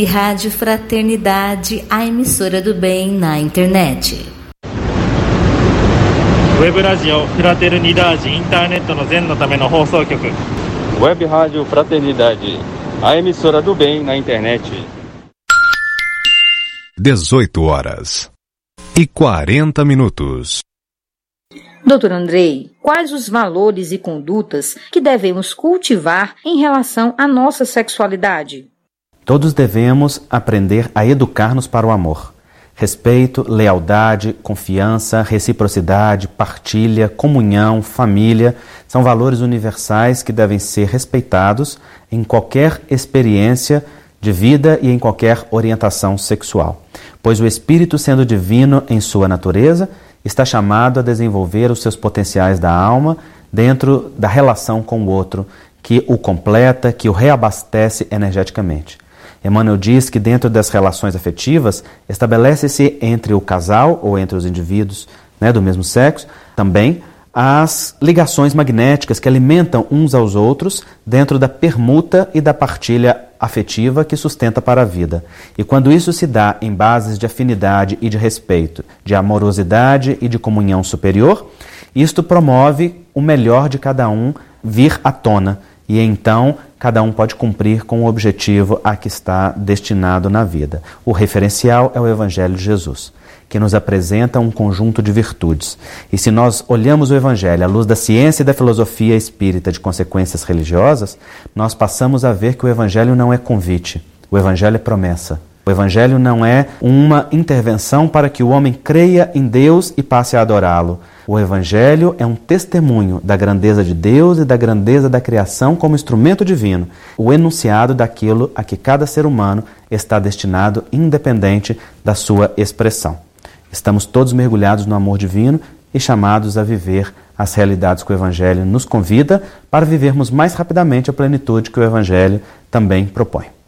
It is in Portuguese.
Rádio Fraternidade, a emissora do bem na internet. Web Rádio Fraternidade, internet no zen no tame no放送局. Web Rádio Fraternidade, a emissora do bem na internet. 18h40. Doutor Andrei, quais os valores e condutas que devemos cultivar em relação à nossa sexualidade? Todos devemos aprender a educar-nos para o amor. Respeito, lealdade, confiança, reciprocidade, partilha, comunhão, família são valores universais que devem ser respeitados em qualquer experiência de vida e em qualquer orientação sexual. Pois o espírito, sendo divino em sua natureza, está chamado a desenvolver os seus potenciais da alma dentro da relação com o outro, que o completa, que o reabastece energeticamente. Emmanuel diz que dentro das relações afetivas estabelece-se entre o casal ou entre os indivíduos, do mesmo sexo também as ligações magnéticas que alimentam uns aos outros dentro da permuta e da partilha afetiva que sustenta para a vida. E quando isso se dá em bases de afinidade e de respeito, de amorosidade e de comunhão superior, isto promove o melhor de cada um vir à tona. E então, cada um pode cumprir com o objetivo a que está destinado na vida. O referencial é o Evangelho de Jesus, que nos apresenta um conjunto de virtudes. E se nós olhamos o Evangelho à luz da ciência e da filosofia espírita de consequências religiosas, nós passamos a ver que o Evangelho não é convite, o Evangelho é promessa. O Evangelho não é uma intervenção para que o homem creia em Deus e passe a adorá-lo. O Evangelho é um testemunho da grandeza de Deus e da grandeza da criação como instrumento divino, o enunciado daquilo a que cada ser humano está destinado, independente da sua expressão. Estamos todos mergulhados no amor divino e chamados a viver as realidades que o Evangelho nos convida para vivermos mais rapidamente a plenitude que o Evangelho também propõe.